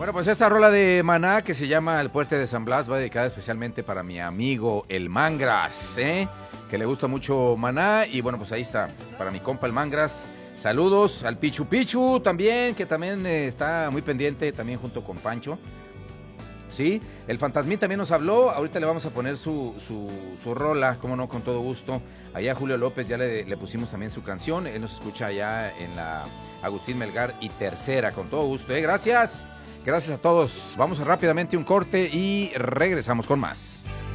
Bueno, pues esta rola de Maná que se llama El Puente de San Blas va dedicada especialmente para mi amigo el Mangras, que le gusta mucho Maná. Y bueno, pues ahí está, para mi compa el Mangras. Saludos al Pichu Pichu también, que también está muy pendiente, también junto con Pancho. Sí, el Fantasmín también nos habló. Ahorita le vamos a poner su rola, cómo no, con todo gusto. Allá Julio López ya le pusimos también su canción. Él nos escucha allá en la Agustín Melgar y Tercera, con todo gusto. Gracias a todos. Vamos a rápidamente un corte y regresamos con más.